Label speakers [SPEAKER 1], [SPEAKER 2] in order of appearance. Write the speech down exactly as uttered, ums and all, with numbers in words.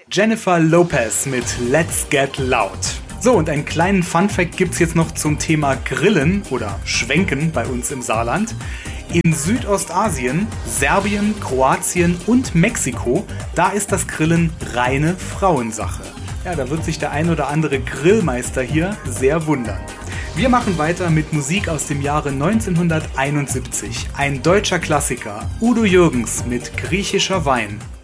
[SPEAKER 1] Jennifer Lopez mit Let's Get Loud. So, und einen kleinen Funfact gibt's jetzt noch zum Thema Grillen oder Schwenken bei uns im Saarland. In Südostasien, Serbien, Kroatien und Mexiko, da ist das Grillen reine Frauensache. Ja, da wird sich der ein oder andere Grillmeister hier sehr wundern. Wir machen weiter mit Musik aus dem Jahre neunzehnhunderteinundsiebzig. Ein deutscher Klassiker, Udo Jürgens mit Griechischer Wein.